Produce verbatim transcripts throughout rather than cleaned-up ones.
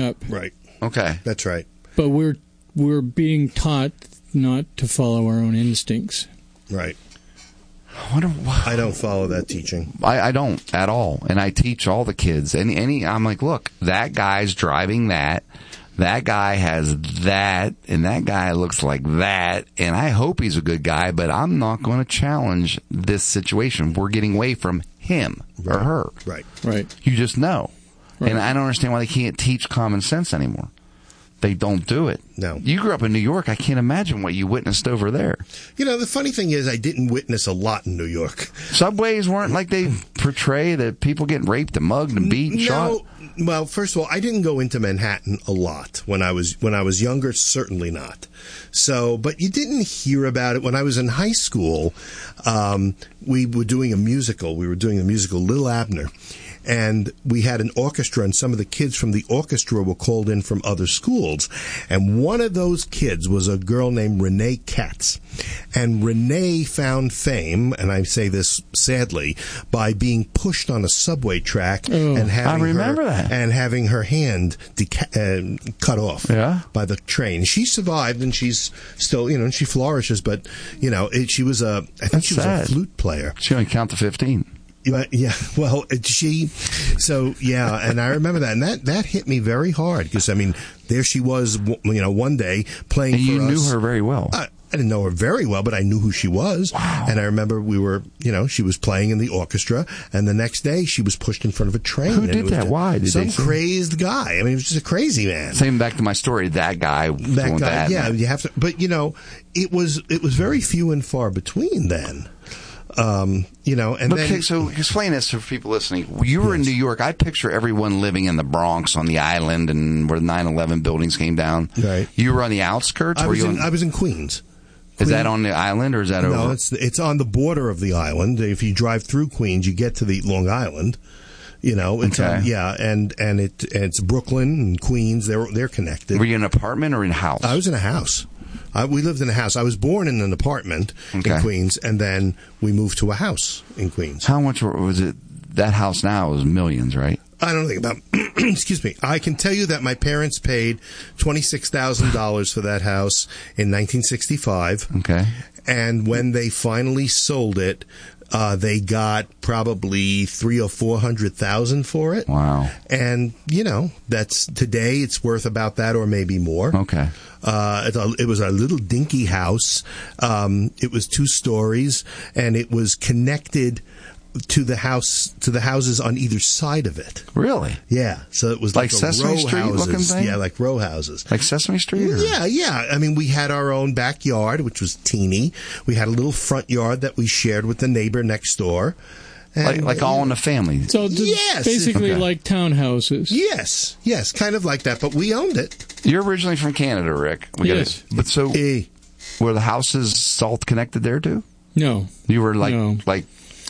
up. Right. Okay. That's right. But we're we're being taught not to follow our own instincts. Right. I wonder why. I don't follow that teaching. I, I don't at all. And I teach all the kids. Any, any, I'm like, look, that guy's driving that. That guy has that. And that guy looks like that. And I hope he's a good guy, but I'm not going to challenge this situation. We're getting away from him Right. or her. Right. Right. You just know. Right. And I don't understand why they can't teach common sense anymore. They don't do it. No. You grew up in New York. I can't imagine what you witnessed over there. You know, the funny thing is I didn't witness a lot in New York. Subways weren't like they portray that people getting raped and mugged and beat and no, shot. Well, first of all, I didn't go into Manhattan a lot when I was when I was younger. Certainly not. So, but you didn't hear about it when I was in high school. Um, we were doing a musical. We were doing the musical Little Abner. And we had an orchestra, and some of the kids from the orchestra were called in from other schools. And one of those kids was a girl named Renee Katz. And Renee found fame, and I say this sadly, by being pushed on a subway track Oh, and having I remember her, that. and having her hand deca- uh, cut off Yeah. by the train. She survived, and she's still, you know, she flourishes. But you know, it, she was a, I think That's she was sad. a flute player. She only count to fifteen. Yeah, yeah. Well, she. So yeah, and I remember that, and that that hit me very hard because I mean, there she was, you know, one day playing. And for you us. knew her very well. I, I didn't know her very well, but I knew who she was. Wow. And I remember we were, you know, she was playing in the orchestra, and the next day she was pushed in front of a train. Who and did it was that? just Why did some they say- crazed guy? I mean, it was just a crazy man. Same back to my story. That guy. That doing guy, that. yeah, you have to. But you know, it was it was very few and far between then. Um, you know, and Okay, then so explain this for people listening. You were in Yes. New York. I picture everyone living in the Bronx on the island and where the nine eleven buildings came down. Right. You were on the outskirts? I Were was you in, on, I was in Queens. is that Queen- on the island or is that No, over? it's it's on the border of the island. If you drive through Queens, you get to the Long Island. You know, it's Okay. on, yeah, and and it it's Brooklyn and Queens. They're they're connected. Were you in an apartment or in a house? I was in a house. I, we lived in a house. I was born in an apartment Okay. in Queens, and then we moved to a house in Queens. How much were- was it? That house now is millions, right? I don't think about. Excuse me. I can tell you that my parents paid twenty six thousand dollars for that house in nineteen sixty five. Okay. And when they finally sold it, uh, they got probably three or four hundred thousand for it. Wow. And you know, that's today it's worth about that or maybe more. Okay. Uh, it, it was a little dinky house. Um, it was two stories, and it was connected to the house to the houses on either side of it. Really? Yeah, so it was Like like, a Sesame row Street houses. looking thing? Yeah, like row houses. Like Sesame Street? Or? Yeah, yeah. I mean, we had our own backyard, which was teeny. We had a little front yard that we shared with the neighbor next door. And, Like, like all in the family. So d- Yes. basically Okay. like townhouses. Yes, yes, kind of like that, but we owned it. You're originally from Canada, Rick. We gotta- Yes. but so Eh. were the houses all connected there too? No. You were like No. like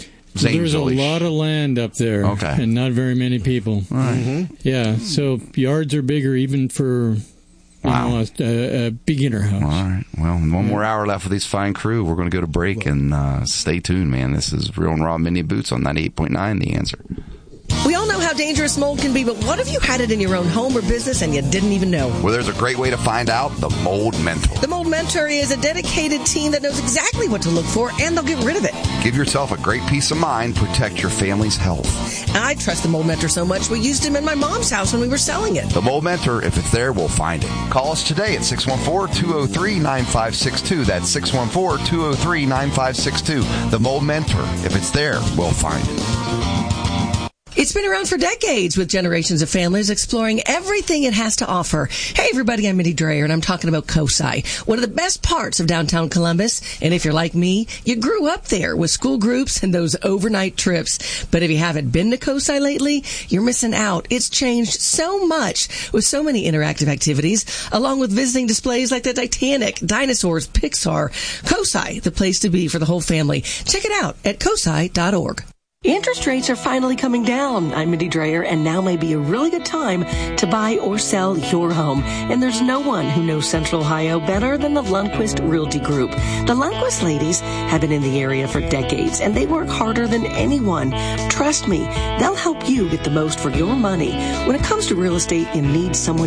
So there's a Zanesville-ish. lot of land up there. Okay. And not very many people. Mm-hmm. Yeah. So yards are bigger even for you Wow. know, a, a beginner house. All right. Well, one more hour left with these fine crew. We're going to go to break and uh, stay tuned, man. This is Real and Raw Mini Boots on ninety-eight point nine, The Answer. We all know how dangerous mold can be, but what if you had it in your own home or business and you didn't even know? Well, there's a great way to find out. The Mold Mentor. The Mold Mentor is a dedicated team that knows exactly what to look for, and they'll get rid of it. Give yourself a great peace of mind. Protect your family's health. I trust the Mold Mentor so much, we used him in my mom's house when we were selling it. The Mold Mentor, if it's there, we'll find it. Call us today at six one four, two oh three, nine five six two. That's six one four, two oh three, nine five six two. The Mold Mentor, if it's there, we'll find it. It's been around for decades with generations of families exploring everything it has to offer. Hey everybody, I'm Mindy Dreyer and I'm talking about COSI, one of the best parts of downtown Columbus. And if you're like me, you grew up there with school groups and those overnight trips. But if you haven't been to COSI lately, you're missing out. It's changed so much with so many interactive activities, along with visiting displays like the Titanic, dinosaurs, Pixar. COSI, the place to be for the whole family. Check it out at cosi dot org. Interest rates are finally coming down. I'm Mindy Dreyer, and now may be a really good time to buy or sell your home. And there's no one who knows Central Ohio better than the Lundquist Realty Group. The Lundquist ladies have been in the area for decades, and they work harder than anyone. Trust me, they'll help you get the most for your money. When it comes to real estate, you need someone